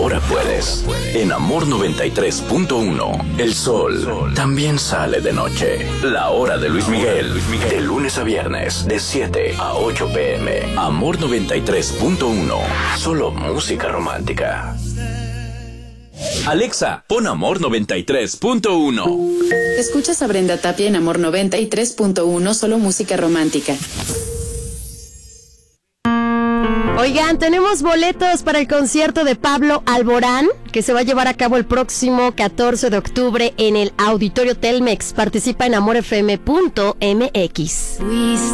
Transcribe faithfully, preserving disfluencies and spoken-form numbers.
ahora puedes. En Amor noventa y tres punto uno, el sol también sale de noche. La hora de Luis Miguel, de lunes a viernes, de siete a ocho pm. Amor noventa y tres punto uno, solo música romántica. Alexa, pon Amor noventa y tres punto uno. Escuchas a Brenda Tapia en Amor noventa y tres punto uno, solo música romántica. Oigan, tenemos boletos para el concierto de Pablo Alborán, que se va a llevar a cabo el próximo catorce de octubre en el Auditorio Telmex. Participa en amor f m punto m x. Fuiste